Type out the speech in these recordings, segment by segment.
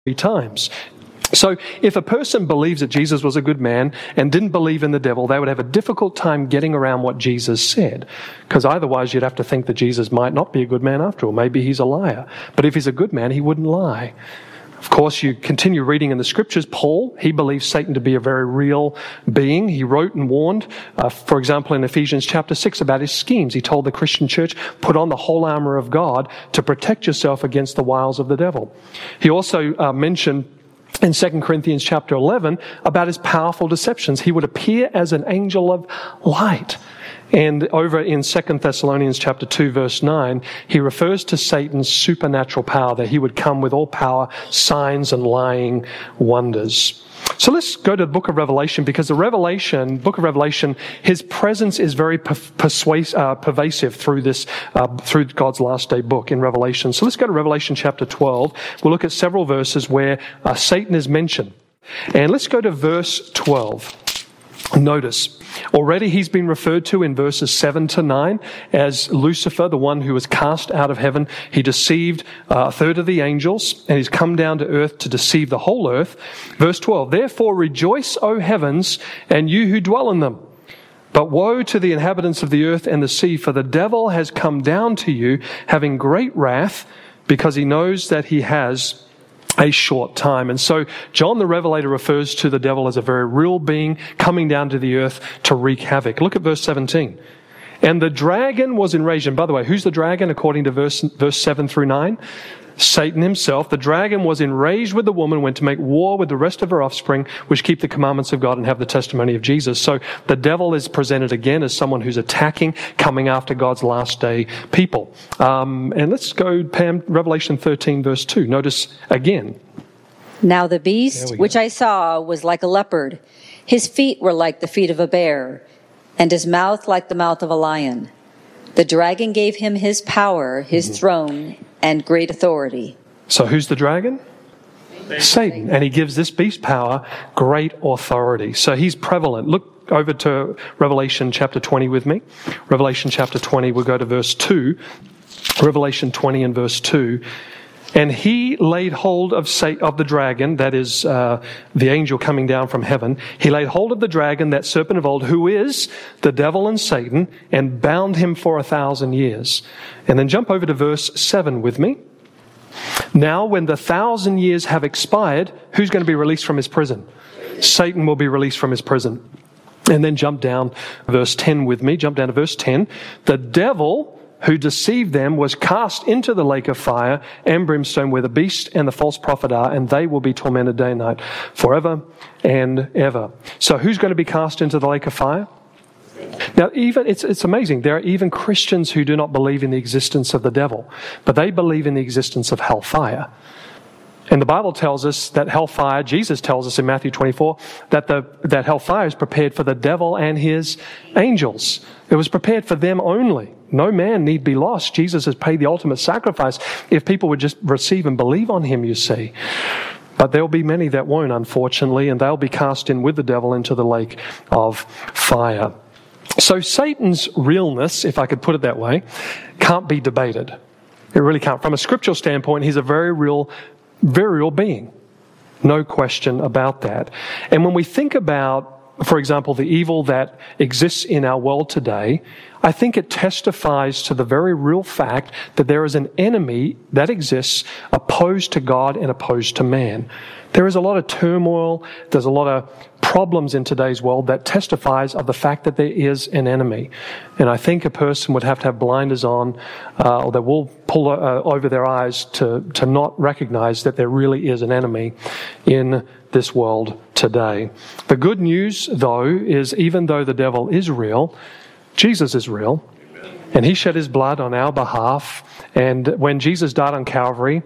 times. So if a person believes that Jesus was a good man and didn't believe in the devil, they would have a difficult time getting around what Jesus said. Because otherwise you'd have to think that Jesus might not be a good man after all. Maybe he's a liar. But if he's a good man, he wouldn't lie. Of course, you continue reading in the scriptures, Paul, he believes Satan to be a very real being. He wrote and warned, for example, in Ephesians chapter 6 about his schemes. He told the Christian church, put on the whole armor of God to protect yourself against the wiles of the devil. He also mentioned in 2 Corinthians chapter 11 about his powerful deceptions. He would appear as an angel of light. And over in 2 Thessalonians chapter 2 verse 9, he refers to Satan's supernatural power, that he would come with all power, signs and lying wonders. So let's go to the book of Revelation, because the book of Revelation, his presence is very pervasive through through God's last day book in Revelation. So let's go to Revelation chapter 12. We'll look at several verses where Satan is mentioned. And let's go to verse 12. Notice, already he's been referred to in verses 7 to 9 as Lucifer, the one who was cast out of heaven. He deceived a third of the angels, and he's come down to earth to deceive the whole earth. Verse 12, therefore rejoice, O heavens, and you who dwell in them. But woe to the inhabitants of the earth and the sea, for the devil has come down to you, having great wrath, because he knows that he has a short time. And so John the Revelator refers to the devil as a very real being coming down to the earth to wreak havoc. Look at verse 17. And the dragon was enraged. And by the way, who's the dragon according to verse 7 through 9? Satan himself. The dragon was enraged with the woman, went to make war with the rest of her offspring, which keep the commandments of God and have the testimony of Jesus. So the devil is presented again as someone who's attacking, coming after God's last day people. And let's go, Pam, Revelation 13 verse 2. Notice again. Now the beast which I saw was like a leopard. His feet were like the feet of a bear, and his mouth like the mouth of a lion. The dragon gave him his power, his throne, and great authority. So who's the dragon? Satan. And he gives this beast power, great authority. So he's prevalent. Look over to Revelation chapter 20 with me. Revelation chapter 20, we'll go to verse 2. Revelation 20 and verse 2. And he laid hold of the dragon, that is the angel coming down from heaven. He laid hold of the dragon, that serpent of old, who is the devil and Satan, and bound him for 1,000 years. And then jump over to verse 7 with me. Now, when the 1,000 years have expired, who's going to be released from his prison? Satan will be released from his prison. And then jump down verse 10 with me. Jump down to verse 10. The devil who deceived them was cast into the lake of fire and brimstone, where the beast and the false prophet are, and they will be tormented day and night forever and ever. So who's going to be cast into the lake of fire? Now, it's amazing. There are even Christians who do not believe in the existence of the devil, but they believe in the existence of hellfire. And the Bible tells us that hellfire, Jesus tells us in Matthew 24, that hellfire is prepared for the devil and his angels. It was prepared for them only. No man need be lost. Jesus has paid the ultimate sacrifice if people would just receive and believe on him, you see. But there will be many that won't, unfortunately, and they'll be cast in with the devil into the lake of fire. So Satan's realness, if I could put it that way, can't be debated. It really can't. From a scriptural standpoint, he's a very real being. No question about that. And when we think about, for example, the evil that exists in our world today, I think it testifies to the very real fact that there is an enemy that exists opposed to God and opposed to man. There is a lot of turmoil, there's a lot of problems in today's world that testifies of the fact that there is an enemy. And I think a person would have to have blinders on, or they will pull over their eyes to not recognize that there really is an enemy in this world today. The good news, though, is even though the devil is real, Jesus is real. And he shed his blood on our behalf. And when Jesus died on Calvary,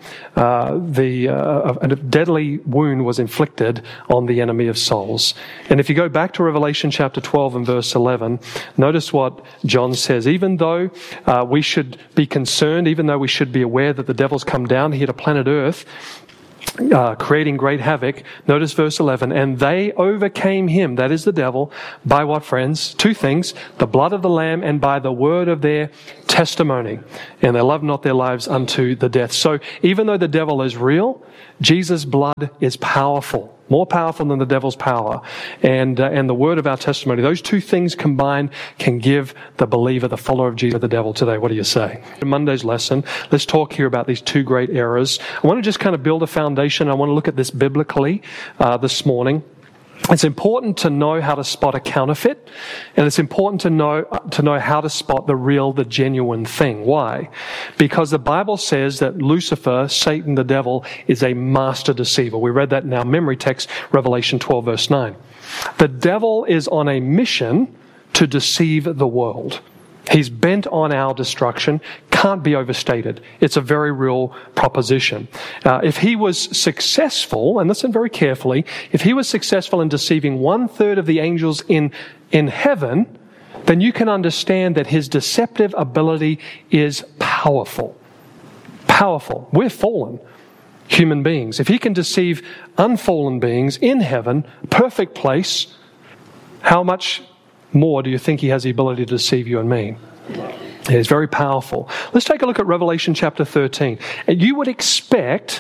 a deadly wound was inflicted on the enemy of souls. And if you go back to Revelation chapter 12 and verse 11, notice what John says. Even though we should be concerned, even though we should be aware that the devil's come down here to planet Earth, creating great havoc. Notice verse 11. And they overcame him, that is the devil, by what, friends? Two things: the blood of the Lamb and by the word of their testimony. And they loved not their lives unto the death. So even though the devil is real, Jesus' blood is powerful, more powerful than the devil's power. And the word of our testimony, those two things combined can give the believer, the follower of Jesus, the devil today. What do you say? In Monday's lesson, let's talk here about these two great errors. I want to just kind of build a foundation. I want to look at this biblically this morning. It's important to know how to spot a counterfeit, and it's important to know how to spot the real, the genuine thing. Why? Because the Bible says that Lucifer, Satan, the devil, is a master deceiver. We read that in our memory text, Revelation 12, verse 9. The devil is on a mission to deceive the world. He's bent on our destruction. Can't be overstated. It's a very real proposition. If he was successful, and listen very carefully, if he was successful in deceiving 1/3 of the angels in heaven, then you can understand that his deceptive ability is powerful. Powerful. We're fallen human beings. If he can deceive unfallen beings in heaven, perfect place, how much more do you think he has the ability to deceive you and me? It's very powerful. Let's take a look at Revelation chapter 13. And you would expect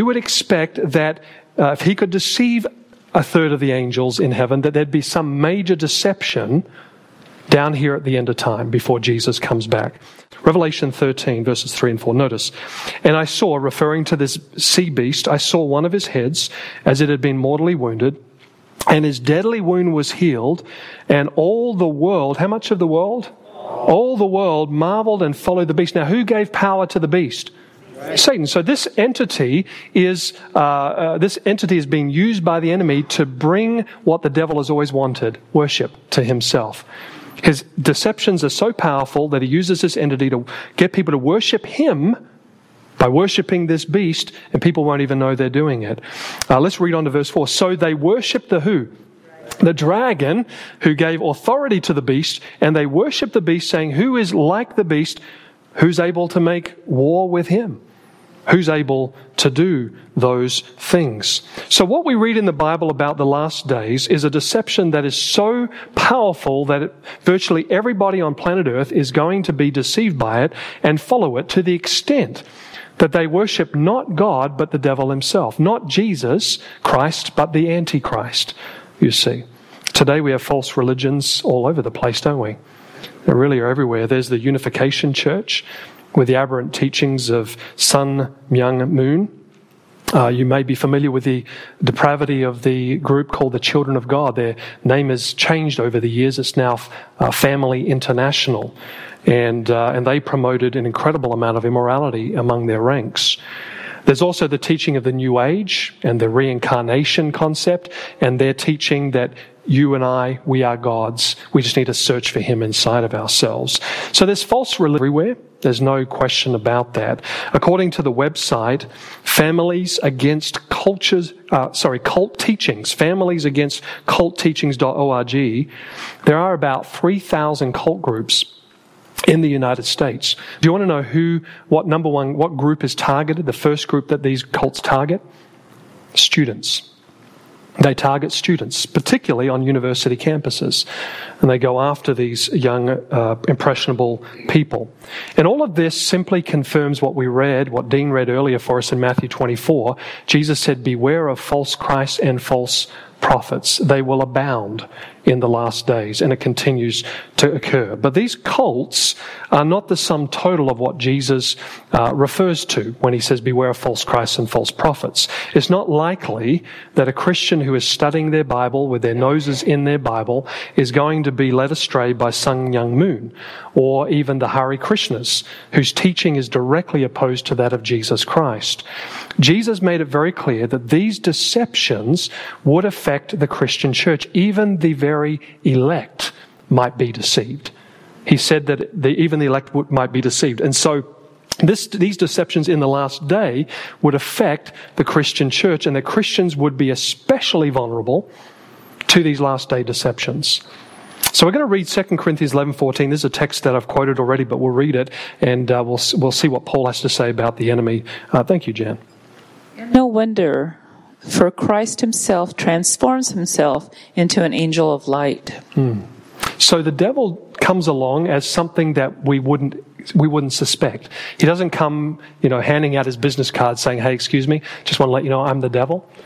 that if he could deceive 1/3 of the angels in heaven, that there'd be some major deception down here at the end of time before Jesus comes back. Revelation 13, verses 3 and 4. Notice, and I saw, referring to this sea beast, I saw one of his heads as it had been mortally wounded, and his deadly wound was healed, and all the world, how much of the world? All the world marveled and followed the beast. Now, who gave power to the beast? Satan. So this entity is being used by the enemy to bring what the devil has always wanted: worship to himself. His deceptions are so powerful that he uses this entity to get people to worship him by worshipping this beast, and people won't even know they're doing it. Let's read on to verse 4. So they worshipped the who? The dragon, who gave authority to the beast, and they worshipped the beast, saying, who is like the beast? Who's able to make war with him? Who's able to do those things? So what we read in the Bible about the last days is a deception that is so powerful that virtually everybody on planet Earth is going to be deceived by it and follow it, to the extent that they worship not God, but the devil himself. Not Jesus Christ, but the Antichrist, you see. Today we have false religions all over the place, don't we? They really are everywhere. There's the Unification Church with the aberrant teachings of Sun Myung Moon. You may be familiar with the depravity of the group called the Children of God. Their name has changed over the years. It's now Family International. And they promoted an incredible amount of immorality among their ranks. There's also the teaching of the New Age and the reincarnation concept, and their teaching that you and I, we are gods. We just need to search for him inside of ourselves. So there's false religion everywhere. There's no question about that. According to the website, cult teachings, families against cultteachings.org, there are about 3,000 cult groups in the United States. Do you want to know what group is targeted? The first group that these cults target? Students. They target students, particularly on university campuses. And they go after these young, impressionable people. And all of this simply confirms what Dean read earlier for us in Matthew 24. Jesus said, beware of false Christs and false prophets. They will abound in the last days, and it continues to occur. But these cults are not the sum total of what Jesus refers to when he says beware of false Christs and false prophets. It's not likely that a Christian who is studying their Bible with their noses in their Bible is going to be led astray by Sun Myung Moon or even the Hare Krishnas, whose teaching is directly opposed to that of Jesus Christ. Jesus made it very clear that these deceptions would affect the Christian church. Even the very elect might be deceived. He said that even the elect might be deceived. And so these deceptions in the last day would affect the Christian church, and the Christians would be especially vulnerable to these last day deceptions. So we're going to read 2 Corinthians 11:14. This is a text that I've quoted already, but we'll read it, and we'll see what Paul has to say about the enemy. Thank you, Jan. No wonder, for Christ himself transforms himself into an angel of light. So the devil comes along as something that we wouldn't suspect. He doesn't come, handing out his business card saying, "Hey, excuse me, just want to let you know I'm the devil."